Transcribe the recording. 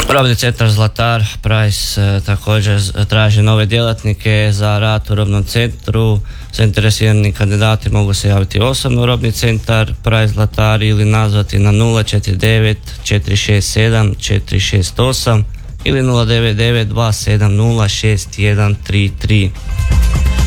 Robni centar Zlatar Price također traži nove djelatnike za rad u robnom centru. Zainteresirani kandidati mogu se javiti osobno u robni centar Price Zlatar ili nazvati na 049 467 468 ili 099 270 6133.